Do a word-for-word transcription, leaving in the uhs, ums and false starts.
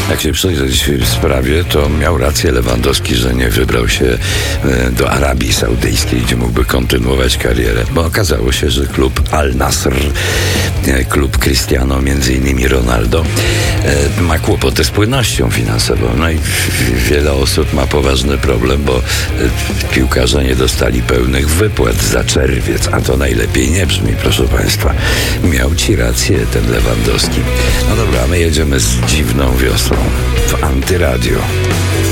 Jak się przyjrzeć w sprawie, to miał rację Lewandowski, że nie wybrał się do Arabii Saudyjskiej, gdzie mógłby kontynuować karierę, bo okazało się, że klub Al Nassr, klub Cristiano, między innymi Ronaldo, ma kłopoty z płynnością finansową. No i wiele osób ma poważny problem, bo piłkarze nie dostali pełnych wypłat za czerwiec, a to najlepiej nie brzmi, proszę Państwa. Miał ci rację ten Lewandowski. No dobra, my jedziemy z dziwną wiosną w Antyradio.